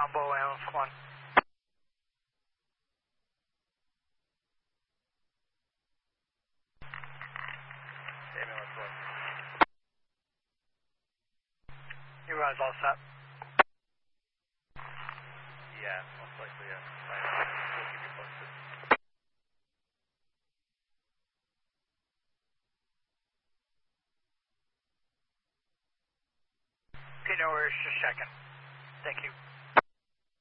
Combo ambulance 1. Ambulance 1. You guys all set? Yeah, most likely, yeah. We'll keep you posted. Okay, no worries, just checking. Thank you.